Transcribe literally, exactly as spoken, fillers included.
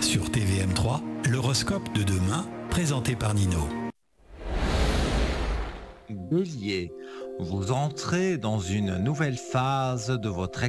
Sur T V M trois, l'horoscope de demain, présenté par Nino. Bélier, vous entrez dans une nouvelle phase de votre